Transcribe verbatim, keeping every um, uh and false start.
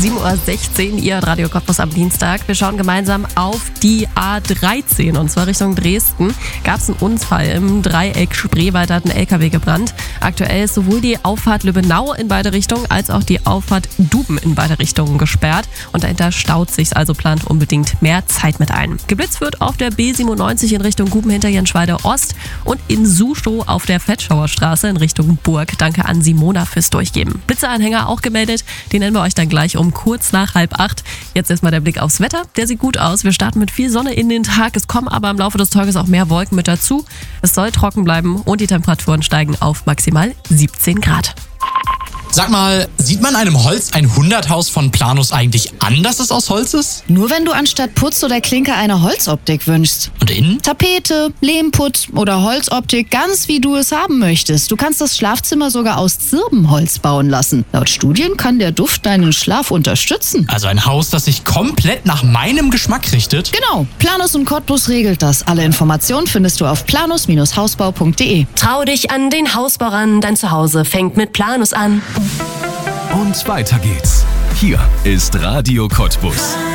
sieben Uhr sechzehn, ihr Radio Cottbus am Dienstag. Wir schauen gemeinsam auf die A dreizehn und zwar Richtung Dresden. Gab es einen Unfall im Dreieck Spreewald, hat ein L K W gebrannt. Aktuell ist sowohl die Auffahrt Lübbenau in beide Richtungen als auch die Auffahrt Duben in beide Richtungen gesperrt. Und dahinter staut sich's, also plant unbedingt mehr Zeit mit ein. Geblitzt wird auf der B siebenundneunzig in Richtung Guben hinter Jenschwalde Ost und in Sustow auf der Fetschauer Straße in Richtung Burg. Danke an Simona fürs Durchgeben. Blitzeanhänger auch gemeldet, den nennen wir euch dann gleich um kurz nach halb acht. Jetzt erstmal der Blick aufs Wetter, der sieht gut aus. Wir starten mit viel Sonne in den Tag, es kommen aber im Laufe des Tages auch mehr Wolken mit dazu. Es soll trocken bleiben und die Temperaturen steigen auf maximal siebzehn Grad. Sag mal, sieht man einem Holz ein Hunderthaus von Planus eigentlich an, dass es aus Holz ist? Nur wenn du anstatt Putz oder Klinke eine Holzoptik wünschst. Und innen? Tapete, Lehmputz oder Holzoptik, ganz wie du es haben möchtest. Du kannst das Schlafzimmer sogar aus Zirbenholz bauen lassen. Laut Studien kann der Duft deinen Schlaf unterstützen. Also ein Haus, das sich komplett nach meinem Geschmack richtet? Genau, Planus und Cottbus regelt das. Alle Informationen findest du auf planus Bindestrich hausbau punkt de. Trau dich an den Hausbau ran, dein Zuhause fängt mit Planus an. Und weiter geht's. Hier ist Radio Cottbus.